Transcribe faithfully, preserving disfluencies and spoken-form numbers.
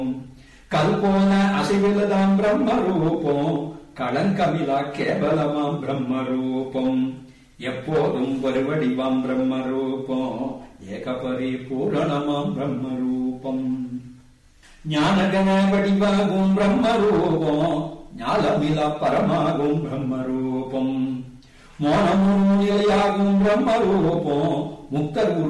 கல்போன அசைவிலதாம் பிரம்ம ரூபம், களங்கமிலா கேவலமாம் பிரம்ம ரூபம், எப்போதும் வருவடிவாம் பிரம்ம ரூபம், ஏகபரிபூரணமாம் பிரம்ம ரூபம். ஞானகன வடிவாகும் பிரம்ம ரூபம், ஞாலமிலா பரமாகும் பிரம்ம ரூபம், மோனமும் நிலையாகும் பிரம்ம ரூபம், முக்தர்